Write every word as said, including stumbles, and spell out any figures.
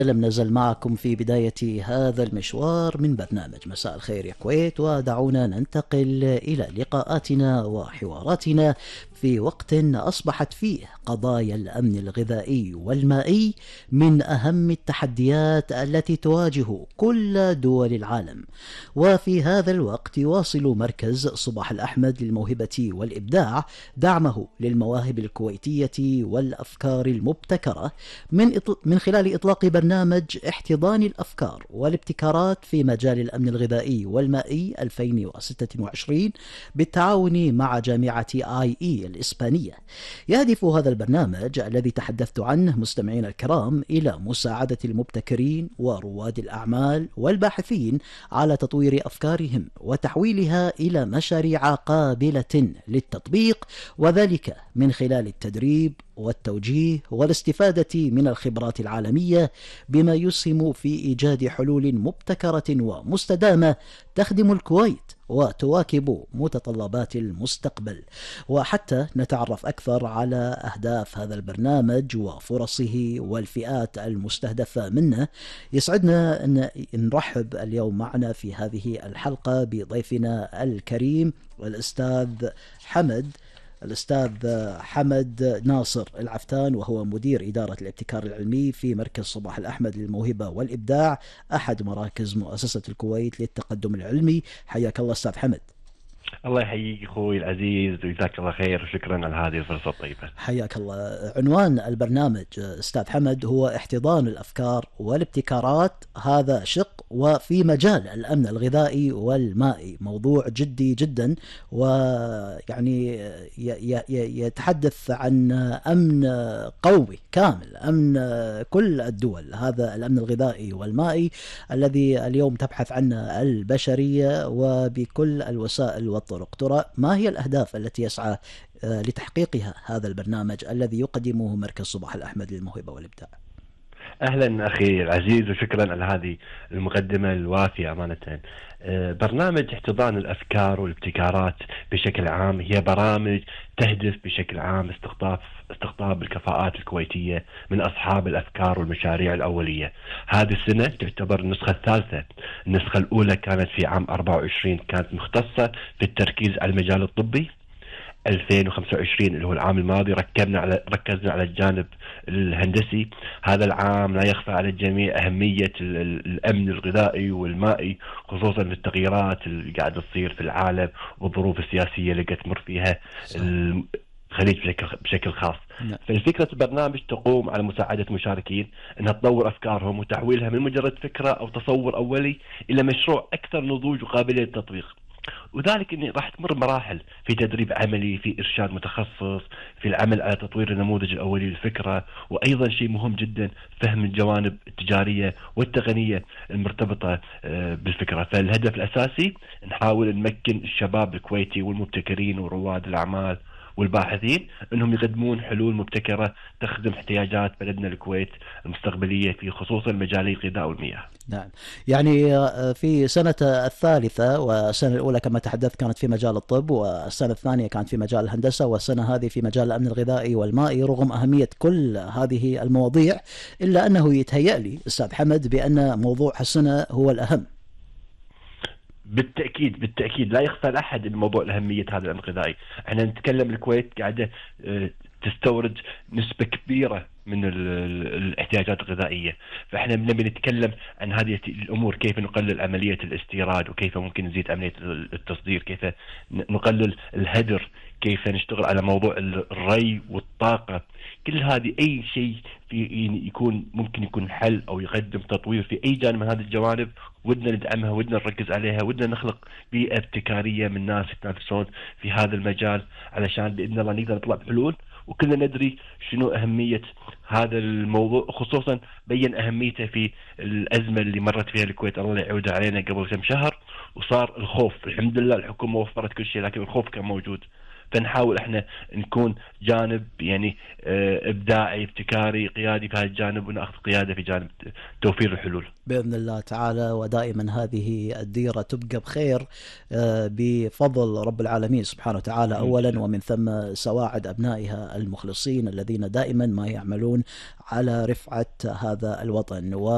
لم نزل معكم في بداية هذا المشوار من برنامج مساء الخير يا كويت، ودعونا ننتقل إلى لقاءاتنا وحواراتنا في وقت أصبحت فيه قضايا الأمن الغذائي والمائي من أهم التحديات التي تواجه كل دول العالم. وفي هذا الوقت يواصل مركز صباح الأحمد للموهبة والإبداع دعمه للمواهب الكويتية والأفكار المبتكرة من من خلال إطلاق برنامج احتضان الأفكار والابتكارات في مجال الأمن الغذائي والمائي ألفين وستة وعشرين بالتعاون مع جامعة آي إي الإسبانية. يهدف هذا البرنامج الذي تحدثت عنه مستمعين الكرام إلى مساعدة المبتكرين ورواد الأعمال والباحثين على تطوير أفكارهم وتحويلها إلى مشاريع قابلة للتطبيق، وذلك من خلال التدريب والتوجيه والاستفادة من الخبرات العالمية، بما يسهم في إيجاد حلول مبتكرة ومستدامة تخدم الكويت وتواكب متطلبات المستقبل. وحتى نتعرف أكثر على أهداف هذا البرنامج وفرصه والفئات المستهدفة منه، يسعدنا أن نرحب اليوم معنا في هذه الحلقة بضيفنا الكريم الأستاذ حمد الأستاذ حمد ناصر العفتان، وهو مدير إدارة الابتكار العلمي في مركز صباح الأحمد للموهبة والإبداع، أحد مراكز مؤسسة الكويت للتقدم العلمي. حياك الله أستاذ حمد. الله يحييك أخوي العزيز وجزاك الله خير، وشكرا على هذه الفرصة الطيبة. حياك الله. عنوان البرنامج أستاذ حمد هو احتضان الأفكار والابتكارات، هذا شق، وفي مجال الأمن الغذائي والمائي، موضوع جدي جدا، ويعني يتحدث عن أمن قومي كامل، أمن كل الدول. هذا الأمن الغذائي والمائي الذي اليوم تبحث عنه البشرية وبكل الوسائل والطرق. ترى ما هي الأهداف التي يسعى لتحقيقها هذا البرنامج الذي يقدمه مركز صباح الأحمد للموهبة والإبداع؟ أهلا أخي العزيز، وشكرا على هذه المقدمة الوافية أمانة. برنامج احتضان الأفكار والابتكارات بشكل عام هي برامج تهدف بشكل عام استقطاب استقطاب الكفاءات الكويتية من أصحاب الأفكار والمشاريع الأولية. هذه السنة تعتبر النسخة الثالثة. النسخة الأولى كانت في عام أربعة وعشرين، كانت مختصة في التركيز على المجال الطبي. ألفين وخمسة وعشرين اللي هو العام الماضي ركزنا على ركزنا على الجانب الهندسي. هذا العام لا يخفى على الجميع أهمية الأمن الغذائي والمائي، خصوصا في التغييرات اللي قاعدة تصير في العالم والظروف السياسية اللي قاعد تمر فيها الخليج بشكل بشكل خاص. فالفكرة البرنامج تقوم على مساعدة المشاركين أنها تطور أفكارهم وتحويلها من مجرد فكرة أو تصور أولي إلى مشروع أكثر نضوج وقابلية للتطبيق، وذلك اني راح تمر مراحل في تدريب عملي، في ارشاد متخصص، في العمل على تطوير النموذج الاولي للفكره، وايضا شيء مهم جدا فهم الجوانب التجاريه والتقنيه المرتبطه بالفكره. فالهدف الاساسي نحاول نمكن الشباب الكويتي والمبتكرين ورواد الاعمال والباحثين انهم يقدمون حلول مبتكره تخدم احتياجات بلدنا الكويت المستقبليه في خصوصا مجالي الغذاء والمياه. نعم، يعني في سنة الثالثة، والسنة الأولى كما تحدثت كانت في مجال الطب، والسنة الثانية كانت في مجال الهندسة، والسنة هذه في مجال الأمن الغذائي والمائي. رغم أهمية كل هذه المواضيع إلا أنه يتهيأ لي أستاذ حمد بأن موضوع السنة هو الأهم. بالتأكيد بالتأكيد لا يخفى لأحد الموضوع الأهمية هذا الأمن الغذائي. احنا نتكلم الكويت قاعدة تستورد نسبة كبيرة من الاحتياجات الغذائية، فاحنا بنبي نتكلم عن هذه الأمور، كيف نقلل عملية الاستيراد، وكيف ممكن نزيد عملية التصدير، كيف نقلل الهدر، كيف نشتغل على موضوع الري والطاقة. كل هذه أي شيء في يكون ممكن يكون حل أو يقدم تطوير في أي جانب من هذه الجوانب، ودنا ندعمها، ودنا نركز عليها، ودنا نخلق بيئة ابتكارية من ناس يتنافسون في هذا المجال، علشان بإذن الله نقدر نطلع بحلول. وكلنا ندري شنو أهمية هذا الموضوع، خصوصا بين أهميته في الأزمة اللي مرت فيها الكويت الله يعودها علينا قبل كم شهر، وصار الخوف. الحمد لله الحكومة وفرت كل شيء، لكن الخوف كان موجود. فنحاول احنا نكون جانب يعني ابداعي ابتكاري قيادي في هذا الجانب، وناخذ قياده في جانب توفير الحلول باذن الله تعالى. ودائما هذه الديره تبقى بخير بفضل رب العالمين سبحانه وتعالى اولا، ومن ثم سواعد ابنائها المخلصين الذين دائما ما يعملون على رفعه هذا الوطن.